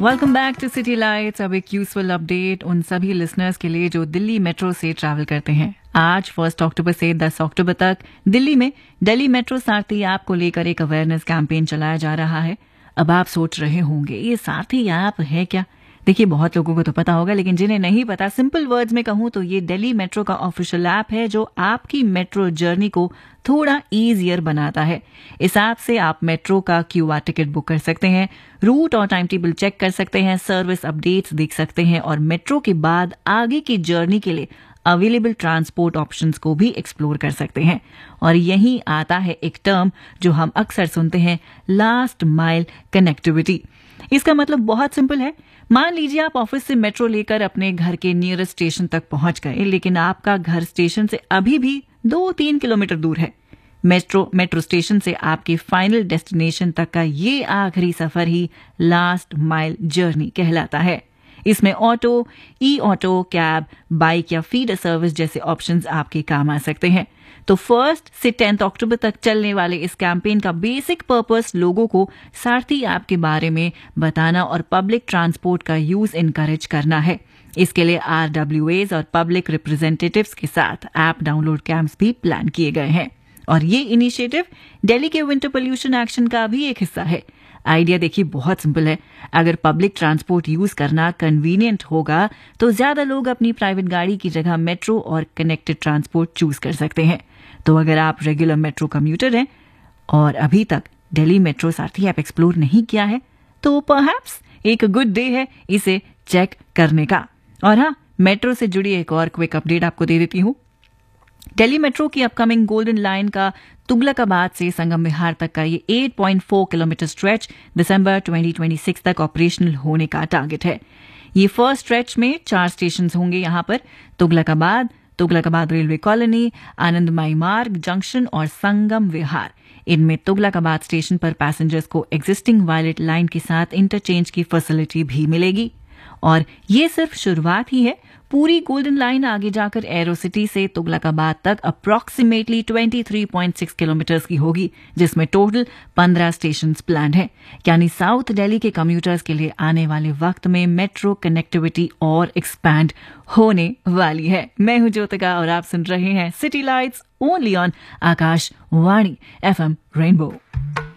Welcome back to city lights. अब एक useful update उन सभी लिसनर्स के लिए जो दिल्ली मेट्रो से ट्रैवल करते हैं। आज 1 अक्टूबर से 10 अक्टूबर तक दिल्ली में दिल्ली मेट्रो सारथी ऐप को लेकर एक अवेयरनेस कैंपेन चलाया जा रहा है। अब आप सोच रहे होंगे ये सारथी ऐप है क्या? देखिए, बहुत लोगों को तो पता होगा, लेकिन जिन्हें नहीं पता, सिंपल वर्ड्स में कहूं तो ये दिल्ली मेट्रो का ऑफिशियल ऐप है जो आपकी मेट्रो जर्नी को थोड़ा ईजियर बनाता है। इस ऐप से आप मेट्रो का क्यूआर टिकट बुक कर सकते हैं, रूट और टाइम टेबल चेक कर सकते हैं, सर्विस अपडेट्स देख सकते हैं और मेट्रो के बाद आगे की जर्नी के लिए अवेलेबल ट्रांसपोर्ट ऑप्शंस को भी एक्सप्लोर कर सकते हैं। और यही आता है एक टर्म जो हम अक्सर सुनते हैं, लास्ट माइल कनेक्टिविटी। इसका मतलब बहुत सिंपल है। मान लीजिए आप ऑफिस से मेट्रो लेकर अपने घर के नियरेस्ट स्टेशन तक पहुंच गए, लेकिन आपका घर स्टेशन से अभी भी 2-3 किलोमीटर दूर है। मेट्रो स्टेशन से आपके फाइनल डेस्टिनेशन तक का ये आखिरी सफर ही लास्ट माइल जर्नी कहलाता है। इसमें ऑटो, ई ऑटो, कैब, बाइक या फीडर सर्विस जैसे ऑप्शंस आपके काम आ सकते हैं। तो 1 से 10 अक्टूबर तक चलने वाले इस कैंपेन का बेसिक पर्पस लोगों को सारथी ऐप के बारे में बताना और पब्लिक ट्रांसपोर्ट का यूज इनकरेज करना है। इसके लिए RWAs और पब्लिक रिप्रेजेंटेटिव्स के साथ ऐप डाउनलोड कैंप्स भी प्लान किए गए हैं। और ये इनिशिएटिव दिल्ली के विंटर पोल्यूशन एक्शन का भी एक हिस्सा है। आइडिया देखिए बहुत सिंपल है। अगर पब्लिक ट्रांसपोर्ट यूज करना कन्वीनियंट होगा तो ज्यादा लोग अपनी प्राइवेट गाड़ी की जगह मेट्रो और कनेक्टेड ट्रांसपोर्ट चूज कर सकते हैं। तो अगर आप रेगुलर मेट्रो कम्यूटर हैं और अभी तक दिल्ली मेट्रो सारथी ऐप एक्सप्लोर नहीं किया है तो परहैप्स एक गुड डे है इसे चेक करने का। और हाँ, मेट्रो से जुड़ी एक और क्विक अपडेट आपको दे देती हूँ। दिल्ली मेट्रो की अपकमिंग गोल्डन लाइन का तुगलकाबाद से संगम विहार तक का ये 8.4 किलोमीटर स्ट्रेच दिसंबर 2026 तक ऑपरेशनल होने का टारगेट है। ये फर्स्ट स्ट्रेच में 4 स्टेशन होंगे यहाँ पर, तुगलकाबाद रेलवे कॉलोनी, आनंदमयी मार्ग, जंक्शन और संगम विहार। इनमें तुगलकाबाद स्टेशन पर पैसेंजर्स को एग्जिस्टिंग वायलेट लाइन के साथ इंटरचेंज की फैसिलिटी भी मिलेगी। और ये सिर्फ शुरुआत ही है। पूरी गोल्डन लाइन आगे जाकर एरो सिटी से तुगलकाबाद तक अप्रॉक्सीमेटली 23.6 किलोमीटर्स की होगी, जिसमें टोटल 15 स्टेशन प्लान है। यानी साउथ दिल्ली के कम्यूटर्स के लिए आने वाले वक्त में मेट्रो कनेक्टिविटी और एक्सपैंड होने वाली है। मैं हूं ज्योतिका और आप सुन रहे हैं city lights only on Akashvani FM rainbow.